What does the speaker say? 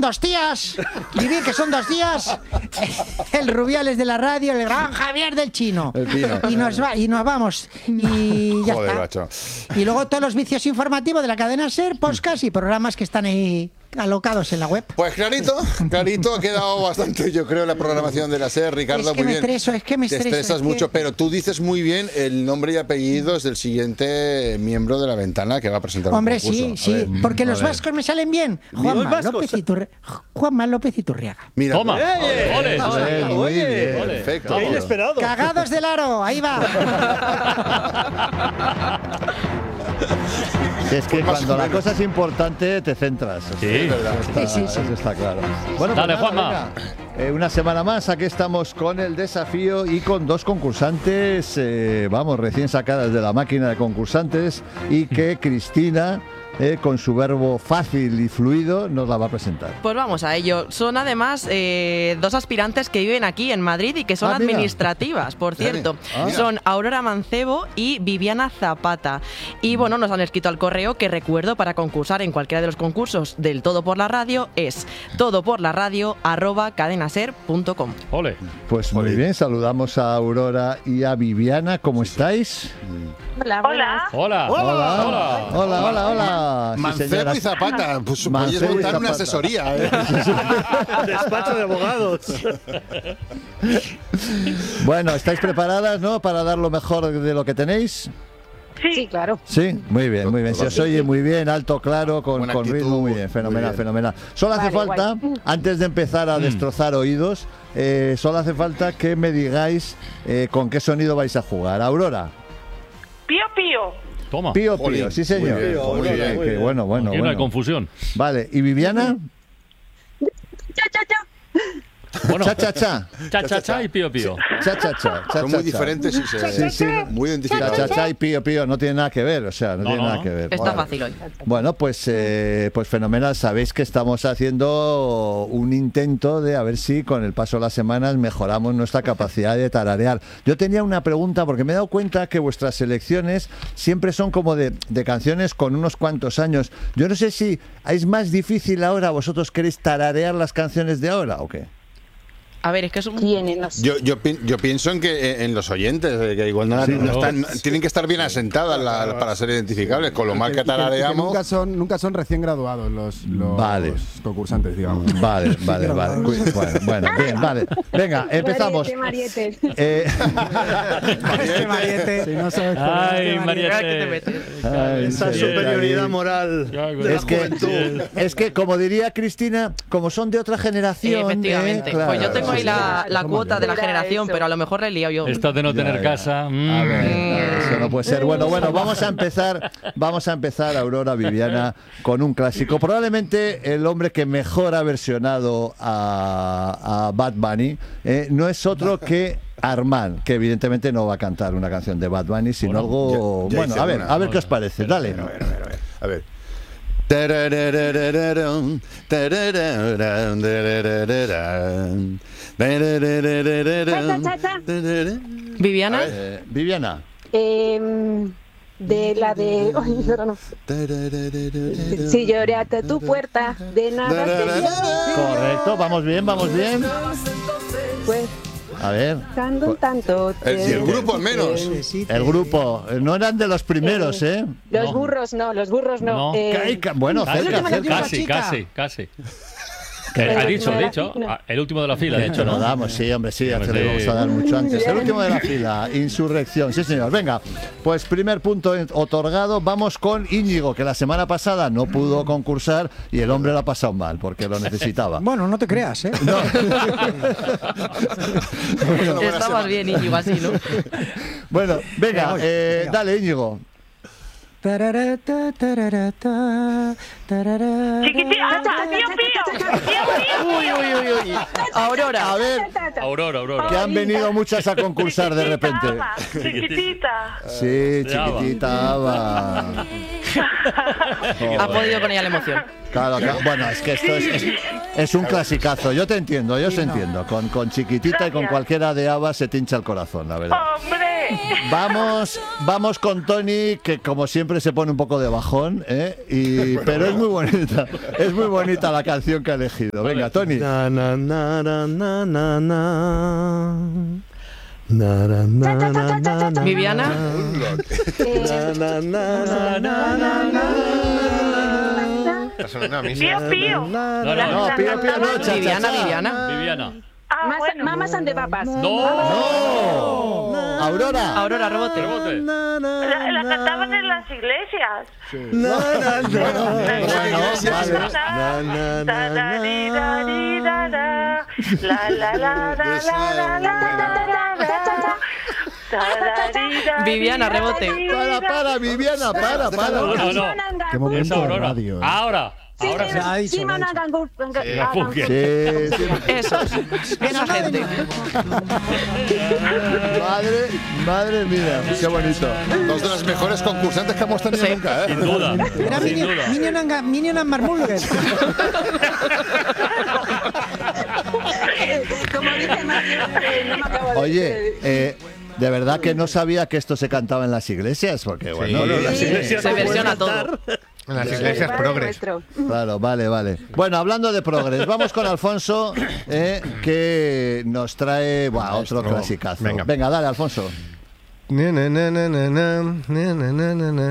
son 2 días. Vivir que son 2 días. El Rubiales de la radio, el gran Javier del Chino. Y nos vamos. Y ya Joder, está. macho. Y luego todos los vicios informativos de la cadena SER, podcast y programas que están ahí alocados en la web. Pues clarito, ha quedado bastante, yo creo, la programación de la SER, Ricardo, Es que muy me bien. estreso, es que me Te estreso. estresas mucho, pero tú dices muy bien el nombre y apellidos del siguiente miembro de la ventana que va a presentar Hombre, un concurso. sí, porque los vascos me salen bien. Juanma López Iturriaga. Mira, Toma. Ole. muy bien, Ole. perfecto. Qué inesperado. Cagados del aro, ahí va. Es que cuando la cosa es importante te centras. Sí. Eso está, Sí. eso está claro. Bueno, Dale, pues nada, Juanma. venga. Una semana más, aquí estamos con el desafío y con 2 concursantes, recién sacadas de la máquina de concursantes, y que Cristina, con su verbo fácil y fluido, nos la va a presentar. Pues vamos a ello. Son además 2 aspirantes que viven aquí en Madrid y que son Mira. administrativas, por cierto. Mira. Son Aurora Mancebo y Viviana Zapata. Y bueno, nos han escrito al correo que recuerdo para concursar en cualquiera de los concursos del Todo por la Radio es todoporlaradio@cadenaser.com. Ole. Pues muy bien, saludamos a Aurora y a Viviana. ¿Cómo estáis? Hola. Hola. Hola. Sí, Mancebo señora. y Zapata, pues Mancebo podéis y montar una Zapata. asesoría. Despacho de abogados. Bueno, ¿estáis preparadas, no? Para dar lo mejor de lo que tenéis. Sí, claro. Sí, muy bien, muy bien. Se os oye muy bien, alto, claro, con Buena ritmo, actitud, muy bien, fenomenal, muy bien. fenomenal. Solo hace Vale, falta, antes de empezar a destrozar oídos, solo hace falta que me digáis con qué sonido vais a jugar. Aurora. Pío, pío. Toma. Pío, Jolín, pío, sí señor. muy bien, muy bien. Qué bueno. Aquí no hay confusión. Vale, ¿y Viviana? Cha, cha, cha. Bueno, Cha, cha, cha. cha y pío pío. Cha, cha, cha. Son muy diferentes y Sí. muy Cha, identificados. cha, cha y pío, pío. No tiene nada que ver, o sea, no tiene no. nada que ver. Está fácil hoy. Bueno, pues fenomenal. Sabéis que estamos haciendo un intento de a ver si con el paso de las semanas mejoramos nuestra capacidad de tararear. Yo tenía una pregunta porque me he dado cuenta que vuestras selecciones siempre son como de canciones con unos cuantos años. Yo no sé si es más difícil ahora, vosotros queréis tararear las canciones de ahora o qué. A ver, es que es un... Yo pienso en que en los oyentes, que igual no tienen que estar bien asentadas para ser identificables, con lo mal que tarareamos. Nunca son recién graduados los Vale. concursantes, digamos. Vale. Bueno, bien, vale. Venga, empezamos. Mariette. Mariette. Si no sabes Ay, ¿Qué te Mariette. metes? Ay, Esa sí, superioridad ahí. moral de la juventud. Es que, como diría Cristina, como son de otra generación. Efectivamente. Claro. Pues yo tengo ahí la cuota de la generación, pero a lo mejor la he liado yo. Esto de no tener Ya. casa. A ver, eso no puede ser. Bueno, vamos a empezar, Aurora, Viviana, con un clásico. Probablemente el hombre que mejor ha versionado a Bad Bunny no es otro que Armand, que evidentemente no va a cantar una canción de Bad Bunny, sino algo... ya Bueno, hice una. a ver qué os parece. Dale. A ver. Tarararararán, tararararán, tararararán, tararararán, Cha, cha, cha. tarararán. Viviana. A ver. Viviana. De la de... Ay, ahora no. Tarararararán. Si lloré hasta tu puerta, de nada te Correcto, vamos bien. pues A ver. cantando un tanto. El grupo al menos. El grupo, no eran de los primeros, ¿eh? Los burros no. No. Bueno, cerca. Casi. Ha dicho. El último de la fila. De hecho, no damos, sí, hombre, sí, ya te lo íbamos a dar mucho antes. El último de la fila, Insurrección, sí, señor. Venga, pues primer punto otorgado. Vamos con Íñigo, que la semana pasada no pudo concursar y el hombre lo ha pasado mal porque lo necesitaba. Bueno, no te creas, ¿eh? No. Está más bien Íñigo así, ¿no? Bueno, venga, dale, Íñigo. Tararata, tararata, tarara. Chiquitita, Uy. Aurora. A ver, Aurora. que han venido muchas a concursar de repente. Chiquitita. Sí, chiquitita Ava. Ha podido con ella la emoción. Claro. Bueno, es que esto es un clasicazo. Yo te entiendo, Con chiquitita y con cualquiera de Ava se te hincha el corazón, la verdad. Hombre. Vamos con Tony, que como siempre se pone un poco de bajón, pero es muy bonita. Es muy bonita la canción que ha elegido. Venga, Tony. Na, na, na, na, na, na, na. Na, na, na, na, na, na. Viviana. Na, na, na, na, na, na, na. Pío, pío. No, Pío, no, cha, Viviana, cha, cha. Viviana. Ah, bueno. Mamas and the Papas. ¡No! Aurora. Aurora, rebote. La cantaban en las iglesias. Na, na, na. Viviana, rebote. Para, Viviana, para. No. Qué momento Es Aurora. de radio. Ahora. Ahora sí. ha dicho. Sí. Eso. Esa gente. Madre mía, qué bonito. Dos de las mejores concursantes que hemos tenido nunca, ¿eh? Sin duda. Era Sin duda. Minion and Marmulger. Como dice Mario, no me acabo de Oye, de verdad que no sabía que esto se cantaba en las iglesias, porque bueno, Las iglesias Se no pueden versiona todo. cantar. En las iglesias progres. nuestro. Claro, vale. Bueno, hablando de progres, vamos con Alfonso, que nos trae otro clasicazo. Venga. Venga, dale, Alfonso.